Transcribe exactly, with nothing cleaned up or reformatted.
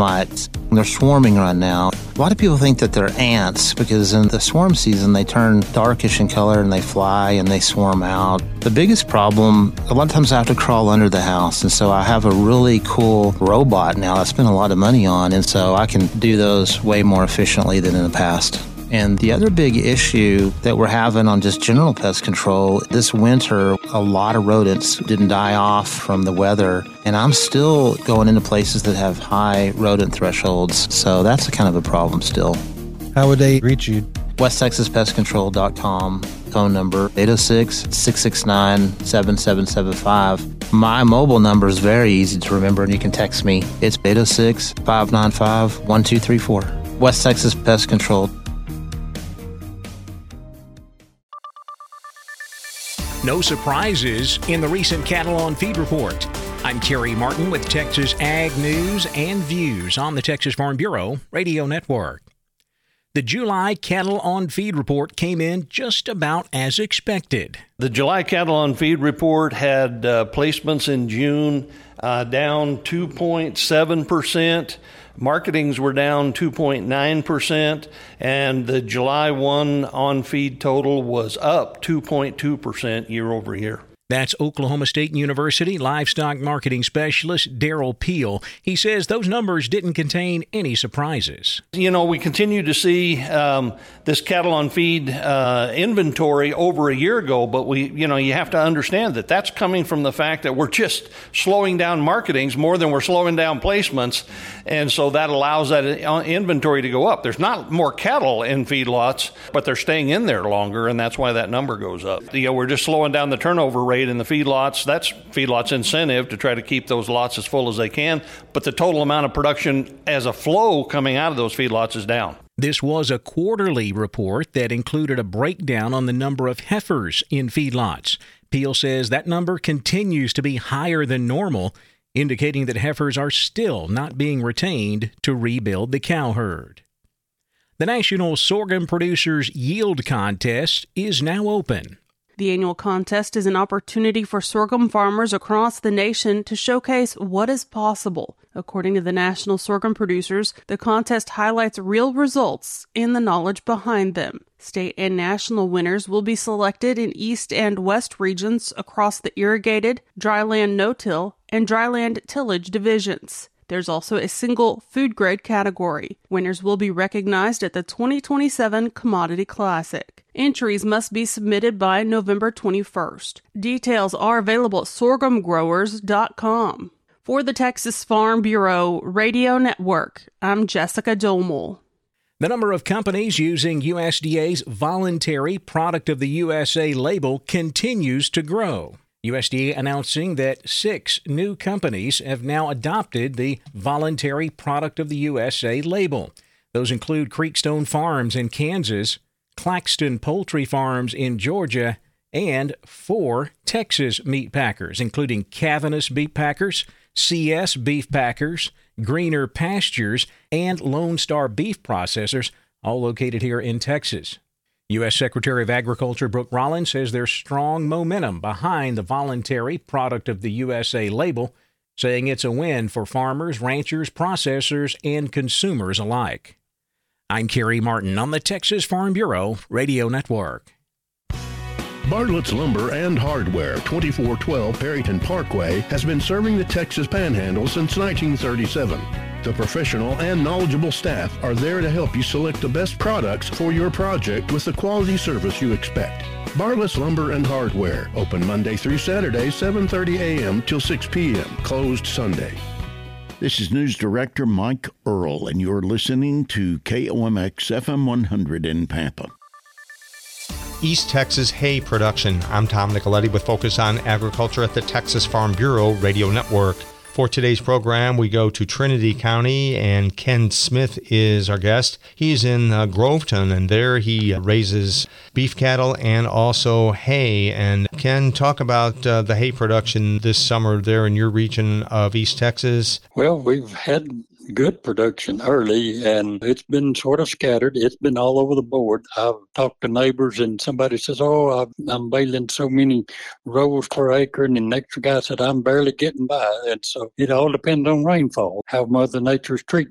termites. They're swarming right now. A lot of people think that they're ants because in the swarm season, they turn darkish in color and they fly and they swarm out. The biggest problem, a lot of times I have to crawl under the house. And so I have a really cool robot now I spent a lot of money on. And so I can do those way more efficiently than in the past. And the other big issue that we're having on just general pest control, this winter, a lot of rodents didn't die off from the weather. And I'm still going into places that have high rodent thresholds. So that's a kind of a problem still. How would they reach you? west texas pest control dot com, phone number eight oh six, six six nine, seven seven seven five. My mobile number is very easy to remember, and you can text me. It's eight oh six, five nine five, one two three four. West Texas Pest Control. No surprises in the recent Cattle on Feed report. I'm Kerry Martin with Texas Ag News and Views on the Texas Farm Bureau Radio Network. The July Cattle on Feed report came in just about as expected. The July Cattle on Feed report had uh, placements in June uh, down two point seven percent. Marketings were down two point nine percent, and the July one on-feed total was up two point two percent year over year. That's Oklahoma State University livestock marketing specialist Daryl Peel. He says those numbers didn't contain any surprises. You know, we continue to see um, this cattle on feed uh, inventory over a year ago, but we, you know, you have to understand that that's coming from the fact that we're just slowing down marketings more than we're slowing down placements, and so that allows that inventory to go up. There's not more cattle in feedlots, but they're staying in there longer, and that's why that number goes up. You know, we're just slowing down the turnover rate in the feedlots. That's feedlots' incentive to try to keep those lots as full as they can, but the total amount of production as a flow coming out of those feedlots is down. This was a quarterly report that included a breakdown on the number of heifers in feedlots. Peel says that number continues to be higher than normal, indicating that heifers are still not being retained to rebuild the cow herd. The National Sorghum Producers Yield Contest is now open. The annual contest is an opportunity for sorghum farmers across the nation to showcase what is possible. According to the National Sorghum Producers, the contest highlights real results and the knowledge behind them. State and national winners will be selected in east and west regions across the irrigated, dryland no-till, and dryland tillage divisions. There's also a single food-grade category. Winners will be recognized at the twenty twenty-seven Commodity Classic. Entries must be submitted by November twenty-first. Details are available at sorghum growers dot com. For the Texas Farm Bureau Radio Network, I'm Jessica Domel. The number of companies using U S D A's voluntary Product of the U S A label continues to grow. U S D A announcing that six new companies have now adopted the voluntary Product of the U S A label. Those include Creekstone Farms in Kansas, Claxton Poultry Farms in Georgia, and four Texas meat packers, including Cavanis Beef Packers, C S Beef Packers, Greener Pastures, and Lone Star Beef Processors, all located here in Texas. U S Secretary of Agriculture Brooke Rollins says there's strong momentum behind the voluntary Product of the U S A label, saying it's a win for farmers, ranchers, processors, and consumers alike. I'm Kerry Martin on the Texas Farm Bureau Radio Network. Bartlett's Lumber and Hardware, twenty-four twelve Perryton Parkway, has been serving the Texas Panhandle since nineteen thirty-seven. The professional and knowledgeable staff are there to help you select the best products for your project with the quality service you expect. Bartlett's Lumber and Hardware, open Monday through Saturday, seven thirty a.m. till six p.m., closed Sunday. This is News Director Mike Earl, and you're listening to K O M X F M one hundred in Pampa. East Texas hay production. I'm Tom Nicoletti with Focus on Agriculture at the Texas Farm Bureau Radio Network. For today's program, we go to Trinity County, and Ken Smith is our guest. He's in uh, Groveton, and there he raises beef cattle and also hay. And Ken, talk about uh, the hay production this summer there in your region of East Texas. Well, we've had good production early, and it's been sort of scattered. It's been all over the board. I've talked to neighbors, and somebody says, oh, I've, I'm baling so many rows per acre, and the next guy said, I'm barely getting by. And so it all depends on rainfall, how Mother Nature's treating